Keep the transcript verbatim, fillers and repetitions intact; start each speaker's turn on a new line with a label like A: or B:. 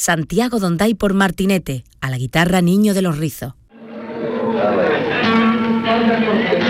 A: Santiago Donday por Martinete, a la guitarra Niño de los Rizos.